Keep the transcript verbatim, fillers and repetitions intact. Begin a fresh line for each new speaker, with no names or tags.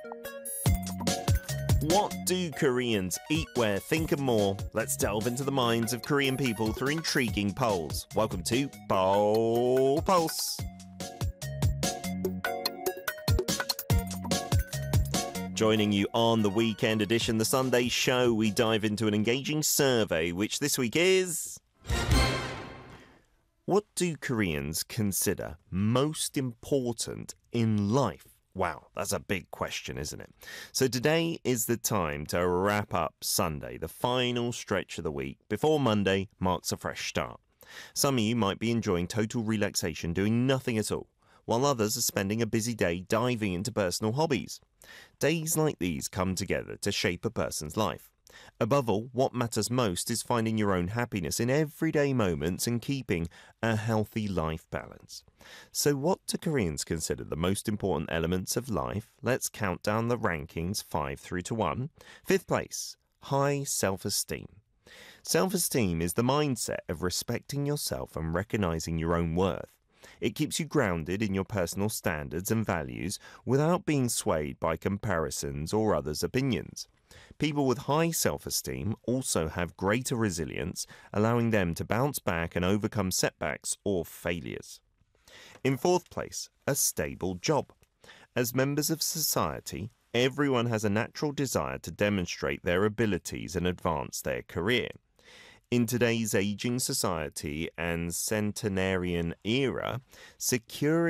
What do Koreans eat, wear, think and more? Let's delve into the minds of Korean people through intriguing polls. Welcome to Poll Pulse. Joining you on the weekend edition, the Sunday show, we dive into an engaging survey, which this week is... What do Koreans consider most important in life? Wow, that's a big question, isn't it? So today is the time to wrap up Sunday, the final stretch of the week, before Monday marks a fresh start. Some of you might be enjoying total relaxation, doing nothing at all, while others are spending a busy day diving into personal hobbies. Days like these come together to shape a person's life. Above all, what matters most is finding your own happiness in everyday moments and keeping a healthy life balance. So what do Koreans consider the most important elements of life? Let's count down the rankings five through to one. Fifth place, high self-esteem. Self-esteem is the mindset of respecting yourself and recognizing your own worth. It keeps you grounded in your personal standards and values without being swayed by comparisons or others' opinions. People with high self-esteem also have greater resilience, allowing them to bounce back and overcome setbacks or failures. In fourth place, a stable job. As members of society, everyone has a natural desire to demonstrate their abilities and advance their career. In today's aging society and centenarian era, securing